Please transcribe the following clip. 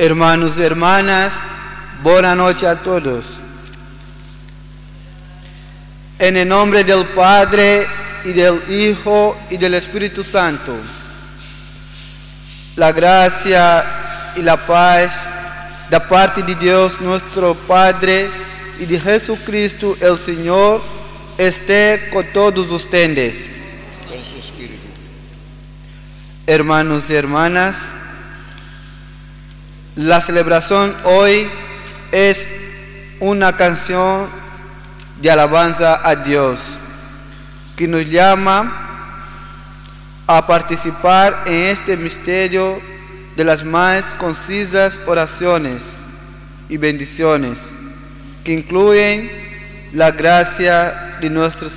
Hermanos y hermanas, buena noche a todos. En el nombre del Padre, y del Hijo, y del Espíritu Santo, la gracia y la paz da parte de Dios nuestro Padre y de Jesucristo el Señor esté con todos ustedes. Con su espíritu. Hermanos y hermanas, la celebración hoy es una canción de alabanza a Dios que nos llama a participar en este misterio de las más concisas oraciones y bendiciones que incluyen la gracia de nuestro